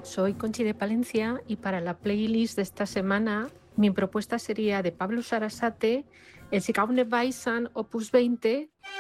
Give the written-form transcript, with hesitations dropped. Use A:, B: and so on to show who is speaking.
A: soy Conchi de Palencia y para la playlist de esta semana mi propuesta sería de Pablo Sarasate, el Sigaune Weissen Opus 20